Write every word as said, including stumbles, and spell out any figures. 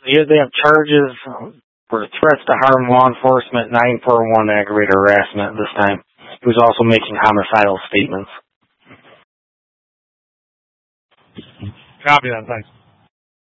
Yeah, they have charges for threats to harm law enforcement, nine four one aggravated harassment this time. He was also making homicidal statements. Copy that, thanks.